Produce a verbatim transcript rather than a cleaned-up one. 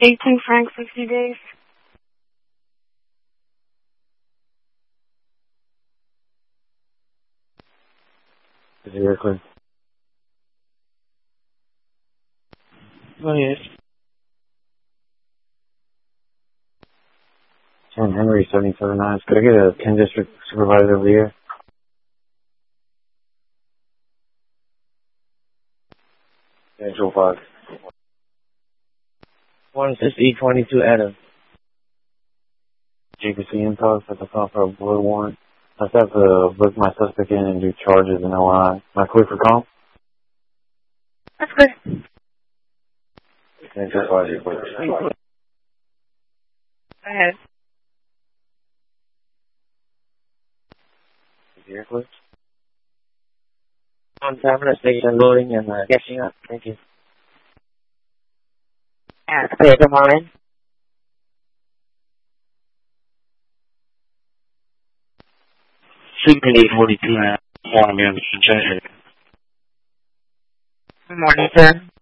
eighteen francs, sixty days. Is it real quick? Oh, yes. Sam Henry, seventy-seven nines. Could I get a ten district supervisor over here? Angel Fox. one sixty twenty-two Adam. Jacob C. Intox at the call for a blue warrant. I just have to book my suspect in and do charges and O I. Am I clear for call? That's good. Thanks, that's why you're clear. Go ahead. Is it clear? On terminal station loading and uh, catching up. Thank you. Yeah, clear. Good morning. Symphony forty-two, uh, Long Island, Good morning, sir.